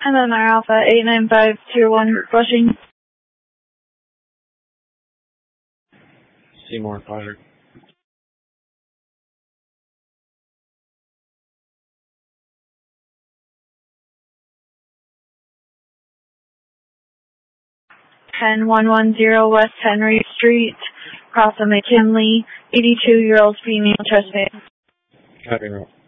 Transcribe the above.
MMR Alpha 895 Tier 1 Flushing. Seymour, Potter. Ten 110 West Henry Street, across from McKinley, 82-year-old female trespass. Copy,